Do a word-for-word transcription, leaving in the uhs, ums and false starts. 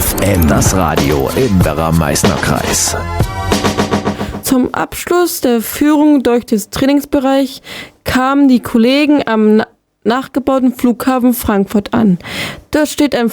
F M, das Radio im Werra-Meißner Kreis. Zum Abschluss der Führung durch den Trainingsbereich kamen die Kollegen am nachgebauten Flughafen Frankfurt an. Dort steht ein